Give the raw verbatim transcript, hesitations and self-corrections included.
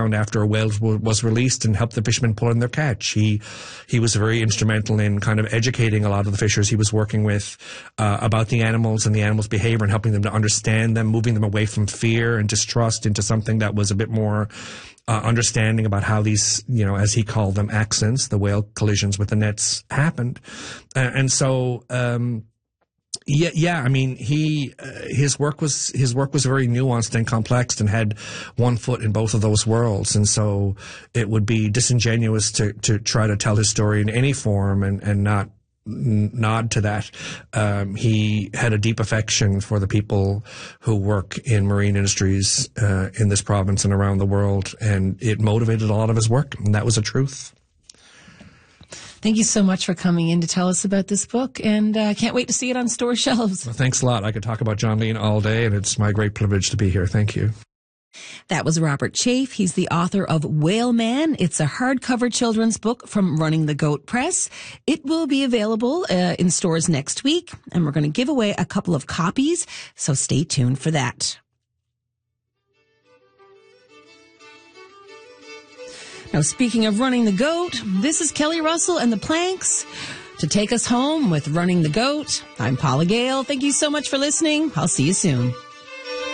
around after a whale was released and helped the fishermen pull in their catch. He he was very instrumental in kind of educating a lot of the fishers he was working with uh, about the animals and the animals' behavior and helping them to understand them, moving them away from fear and distrust into something that was a bit more uh, understanding about how these, you know, as he called them, accidents, the whale collisions with the nets happened. Uh, and so... Um, Yeah, yeah. I mean, he uh, his work was his work was very nuanced and complex, and had one foot in both of those worlds. And so, it would be disingenuous to to try to tell his story in any form and and not nod to that. Um, he had a deep affection for the people who work in marine industries uh, in this province and around the world, and it motivated a lot of his work, and that was a truth. Thank you so much for coming in to tell us about this book, and I uh, can't wait to see it on store shelves. Well, thanks a lot. I could talk about John Lean all day, and it's my great privilege to be here. Thank you. That was Robert Chafe. He's the author of Whale Man. It's a hardcover children's book from Running the Goat Press. It will be available uh, in stores next week, and we're going to give away a couple of copies, so stay tuned for that. Now, speaking of running the goat, this is Kelly Russell and the Planks to take us home with Running the Goat. I'm Paula Gale. Thank you so much for listening. I'll see you soon.